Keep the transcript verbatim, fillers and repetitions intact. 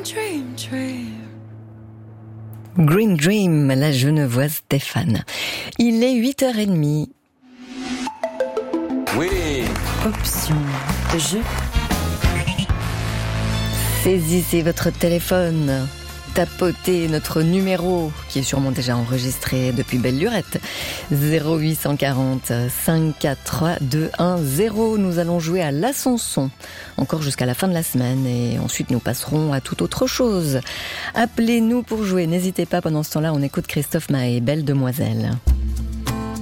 dream, dream. Green Dream, la Genevoise Stéphane. Il est huit heures trente. Oui. Option jeu. Saisissez votre téléphone, tapotez notre numéro, qui est sûrement déjà enregistré depuis belle lurette. zéro huit cent quarante, cinq quatre trois, deux un zéro. Nous allons jouer à l'Ascension, encore jusqu'à la fin de la semaine, et ensuite nous passerons à toute autre chose. Appelez-nous pour jouer, n'hésitez pas, pendant ce temps-là, on écoute Christophe Maé, Belle Demoiselle.